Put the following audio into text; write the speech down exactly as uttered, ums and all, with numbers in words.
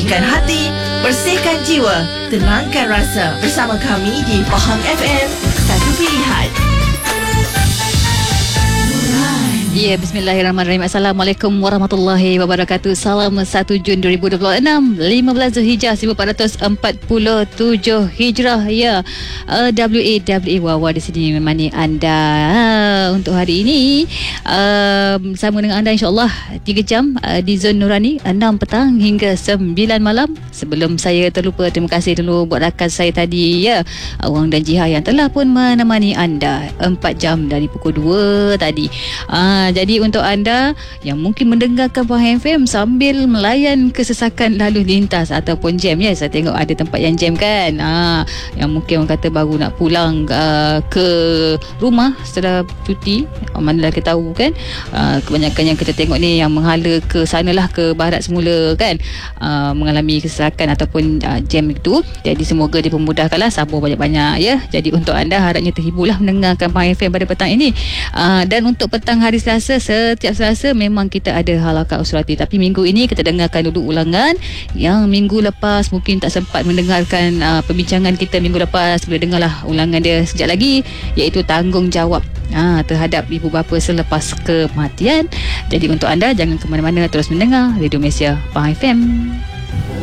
sucikan hati, bersihkan jiwa, tenangkan rasa. Bersama kami di Faham F M, satu pilihan. Ya, bismillahirrahmanirrahim. Assalamualaikum warahmatullahi wabarakatuh. Salam satu Jun dua ribu dua puluh enam, lima belas Zulhijjah seribu empat ratus empat puluh tujuh Hijrah. Ya, uh, W A W A Wawa di sini menemani anda untuk hari ini. Uh, sama dengan anda insya-Allah tiga jam uh, di Zon Nurani, enam petang hingga sembilan malam. Sebelum saya terlupa, terima kasih dulu buat rakan saya tadi, ya, Awang dan Jiha yang telah pun menemani anda empat jam dari pukul dua tadi. Uh, Jadi untuk anda yang mungkin mendengarkan Faham F M sambil melayan kesesakan lalu lintas ataupun jam, ya, saya tengok ada tempat yang jam kan, ha, yang mungkin orang kata baru nak pulang uh, ke rumah setelah cuti, manalah kita tahu kan, uh, kebanyakan yang kita tengok ni yang menghala ke sanalah, ke barat semula kan, uh, mengalami kesesakan ataupun uh, jam itu. Jadi semoga dipermudahkanlah, sabar banyak-banyak, ya. Jadi untuk anda harapnya terhiburlah mendengarkan Faham F M pada petang ini. Uh, dan untuk petang hari Selasa, setiap Selasa memang kita ada Halakat Usrati, tapi minggu ini kita dengarkan dulu ulangan yang minggu lepas mungkin tak sempat mendengarkan uh, perbincangan kita minggu lepas. Boleh dengarlah ulangan dia sekejap lagi, iaitu tanggungjawab ha, terhadap ibu bapa selepas kematian. Jadi untuk anda jangan ke mana-mana, terus mendengar Radio Malaysia Faham F M.